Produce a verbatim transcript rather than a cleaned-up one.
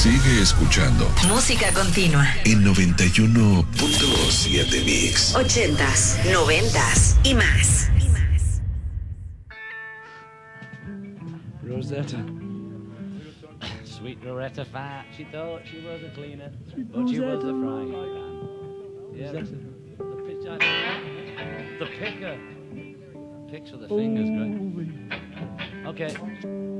Sigue escuchando. Música continua. En noventa y uno punto siete Mix. Ochentas, noventas y más. Rosetta. Sweet Loretta Fat. She thought she was a cleaner, but she was a frying pan. Yeah, the, the pitcher. The picker. Picks with the fingers, great. Okay.